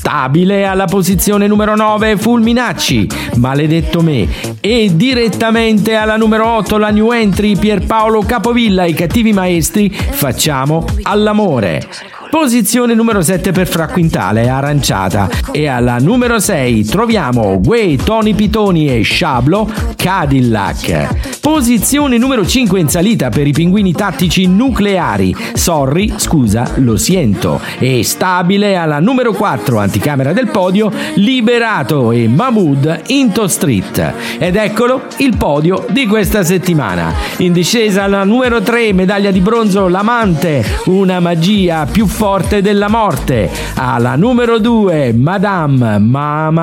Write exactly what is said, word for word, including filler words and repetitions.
Stabile alla posizione numero nove Fulminacci, Maledetto me. E direttamente alla numero otto la new entry Pierpaolo Capovilla, I cattivi maestri, Facciamo all'amore. Posizione numero sette per Fra Quintale, Aranciata. E alla numero sei troviamo Guè, Tony Pitoni e Sciablo, Cadillac. Posizione numero cinque in salita per i Pinguini Tattici Nucleari, Sorry, scusa, lo siento. E stabile alla numero quattro, anticamera del podio, Liberato e Mahmood, Into Street. Ed eccolo il podio di questa settimana. In discesa alla numero tre, medaglia di bronzo, L'amante, Una magia più forte della morte. Alla numero due, Madame, Mama